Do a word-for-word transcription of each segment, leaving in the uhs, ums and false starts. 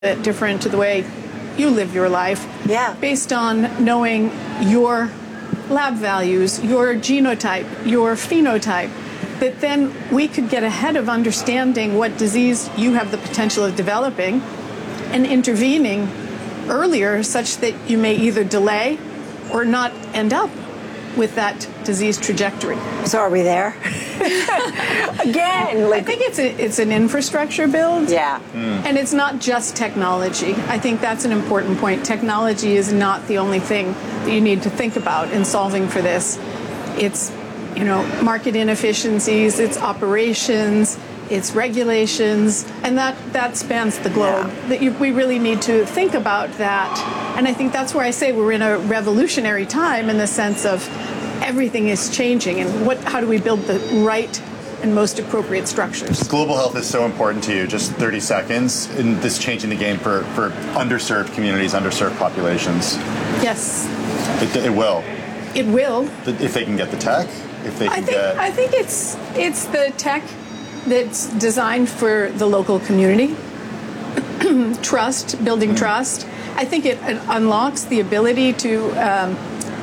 bit different to the way you live your life. Yeah. Based on knowing your lab values, your genotype, your phenotype, that then we could get ahead of understanding what disease you have the potential of developing and intervening earlier such that you may either delay or not end up with that disease trajectory. So are we there? Again, like I think it's a, it's an infrastructure build. Yeah. Mm. And it's not just technology. I think that's an important point. Technology is not the only thing that you need to think about in solving for this. It's, you know, market inefficiencies, it's operations, it's regulations, and that, that spans the globe. Yeah. That you, we really need to think about that. And I think that's where I say we're in a revolutionary time in the sense of everything is changing, and what, how do we build the right and most appropriate structures? Global health is so important to you. Just thirty seconds, in this changing the game for, for underserved communities, underserved populations. Yes. It, it will. It will. If they can get the tech, if they can I think, get... I think it's it's the tech that's designed for the local community. Trust, building trust. I think it, it unlocks the ability to, um,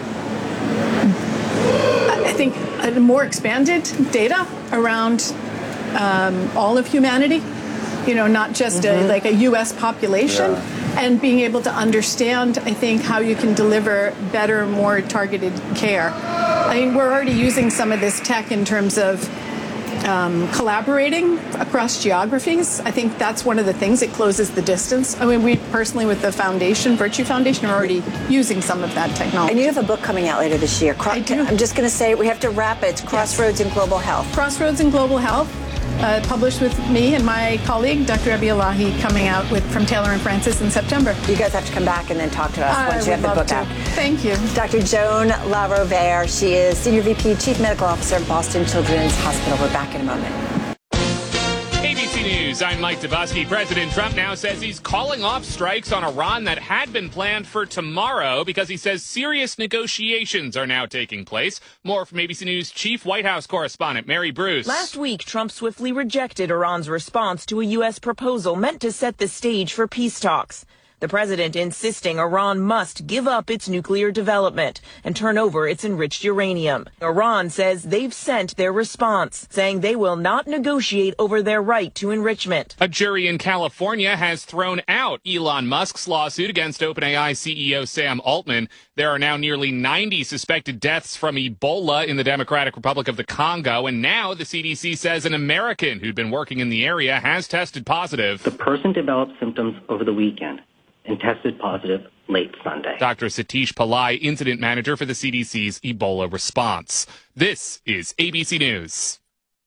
I think, a more expanded data around um, all of humanity. You know, not just mm-hmm. a, like a U S population. Yeah. And being able to understand, I think, how you can deliver better, more targeted care. I mean, we're already using some of this tech in terms of um, collaborating across geographies. I think that's one of the things that closes the distance. I mean, we personally, with the foundation, Virtue Foundation, are already using some of that technology. And you have a book coming out later this year. Cro- I do. I'm just going to say, we have to wrap it. It's Crossroads in Global Health. Crossroads in Global Health. Uh, published with me and my colleague, Doctor Ebi Elahi, coming out with from Taylor and Francis in September. You guys have to come back and then talk to us I once you have the book to. out. Thank you. Doctor Joan LaRovere, she is Senior V P, Chief Medical Officer at Boston Children's Hospital. We're back in a moment. A B C News, I'm Mike Dubusky. President Trump now says he's calling off strikes on Iran that had been planned for tomorrow because he says serious negotiations are now taking place. More from A B C News Chief White House correspondent Mary Bruce. Last week, Trump swiftly rejected Iran's response to a U S proposal meant to set the stage for peace talks. The president insisting Iran must give up its nuclear development and turn over its enriched uranium. Iran says they've sent their response, saying they will not negotiate over their right to enrichment. A jury in California has thrown out Elon Musk's lawsuit against OpenAI C E O Sam Altman. There are now nearly ninety suspected deaths from Ebola in the Democratic Republic of the Congo, and now the C D C says an American who'd been working in the area has tested positive. The person developed symptoms over the weekend and tested positive late Sunday. Doctor Satish Pillai, incident manager for the C D C's Ebola response. This is A B C News.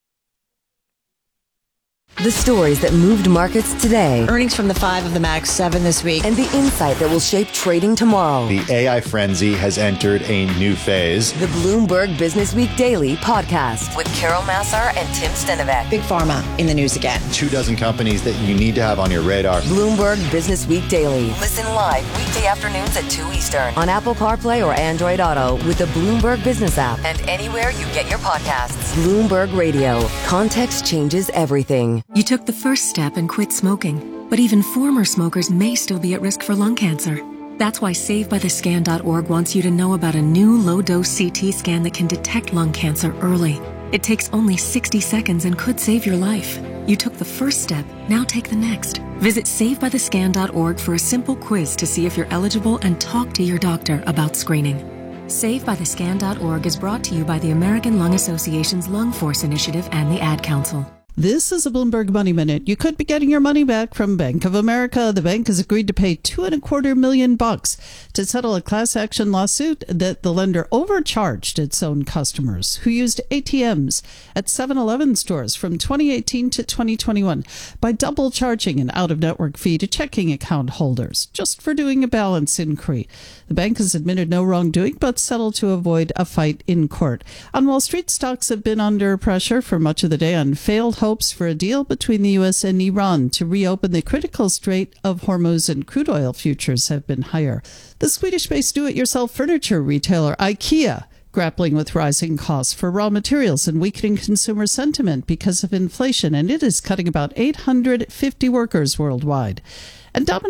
The stories that moved markets today. Earnings from the five of the Mag seven this week. And the insight that will shape trading tomorrow. The A I frenzy has entered a new phase. The Bloomberg Business Week Daily podcast with Carol Massar and Tim Stenovec. Big Pharma in the news again. Two dozen companies that you need to have on your radar. Bloomberg Business Week Daily. Listen live weekday afternoons at two Eastern on Apple CarPlay or Android Auto with the Bloomberg Business app and anywhere you get your podcasts. Bloomberg Radio. Context changes everything. You took the first step and quit smoking, but even former smokers may still be at risk for lung cancer. That's why Save By The Scan dot org wants you to know about a new low-dose C T scan that can detect lung cancer early. It takes only sixty seconds and could save your life. You took the first step, now take the next. Visit Save By The Scan dot org for a simple quiz to see if you're eligible and talk to your doctor about screening. Save By The Scan dot org is brought to you by the American Lung Association's Lung Force Initiative and the Ad Council. This is a Bloomberg Money Minute. You could be getting your money back from Bank of America. The bank has agreed to pay two and a quarter million bucks to settle a class action lawsuit that the lender overcharged its own customers who used A T Ms at seven eleven stores from twenty eighteen to twenty twenty-one by double charging an out-of-network fee to checking account holders just for doing a balance inquiry. The bank has admitted no wrongdoing but settled to avoid a fight in court. On Wall Street, stocks have been under pressure for much of the day on failed hopes for a deal between the U S and Iran to reopen the critical Strait of Hormuz, and crude oil futures have been higher. The Swedish-based do-it-yourself furniture retailer IKEA grappling with rising costs for raw materials and weakening consumer sentiment because of inflation, and it is cutting about eight hundred fifty workers worldwide. And Dominic